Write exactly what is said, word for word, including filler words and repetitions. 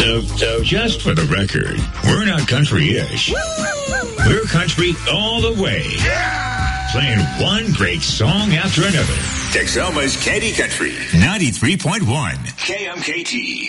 So, so just for the record, we're not country-ish. We're country all the way. Yeah! Playing one great song after another. Texoma's Candy Country, ninety-three point one K M K T.